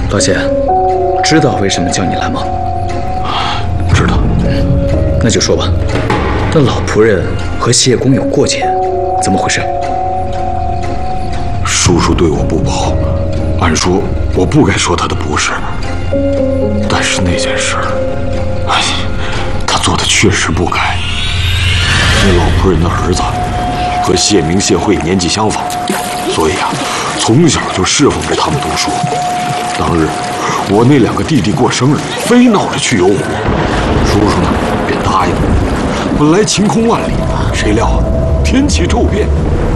老谢，知道为什么叫你来吗？ 知道。 那就说吧。那老仆人和谢公有过节，怎么回事？ 叔叔对我不薄，按说我不该说他的不是，但是那件事，哎，他做的确实不该。那老仆人的儿子和谢明、谢慧年纪相仿，所以啊，从小就侍奉着他们读书。当日我那2个弟弟过生日，非闹着去游湖，叔叔呢便答应了。本来晴空万里，谁料啊，天气骤变。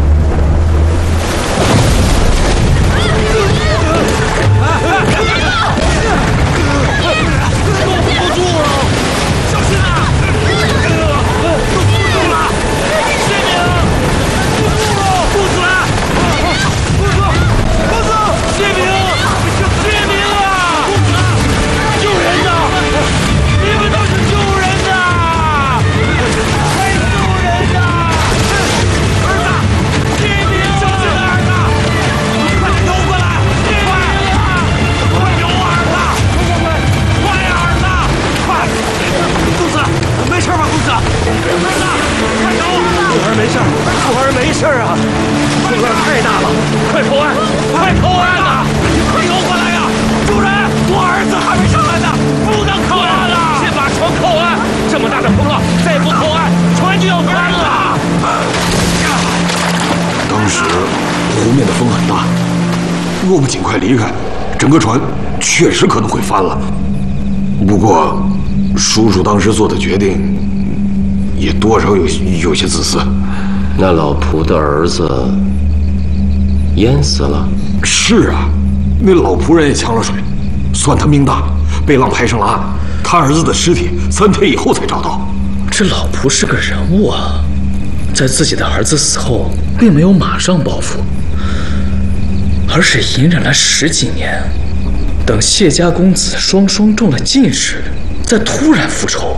若不尽快离开，整个船确实可能会翻了。不过，叔叔当时做的决定也多少有些自私。 那老仆的儿子淹死了？ 是啊，那老仆人也呛了水，算他命大，被浪拍上了岸。他儿子的尸体3天以后才找到。 这老仆是个人物啊，在自己的儿子死后，并没有马上报复。而是隐忍了10几年，等谢家公子双中了进士，再突然复仇。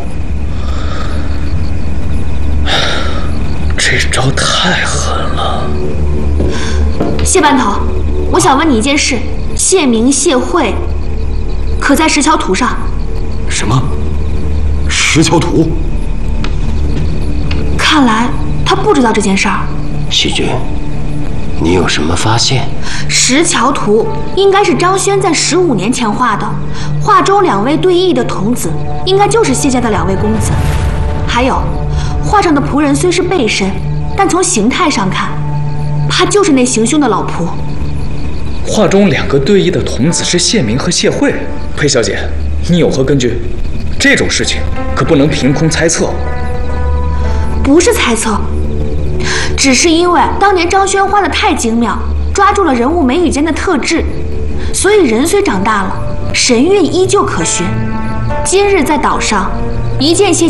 这招太狠了。 谢班头，我想问你一件事：谢明、谢慧可在石桥图上？ 什么？石桥图？ 看来他不知道这件事儿。 细君，你有什么发现？ 石桥图应该是张轩在15年前画的，画中2位对弈的童子，应该就是谢家的2位公子。还有，画上的仆人虽是背身，但从形态上看，怕就是那行凶的老仆。 画中2个对弈的童子是谢明和谢慧，裴小姐，你有何根据？这种事情可不能凭空猜测。 不是猜测，只是因为当年张轩画得太精妙，抓住了人物眉宇间的特质，所以人虽长大了，神韵依旧可寻。今日在岛上，一见谢